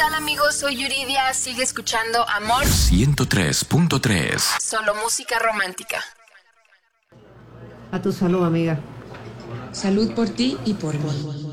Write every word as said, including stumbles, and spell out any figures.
tal, amigos? Soy Yuridia. Sigue escuchando Amor ciento tres punto tres. Solo música romántica. A tu salud, amiga. Salud por ti y por mí.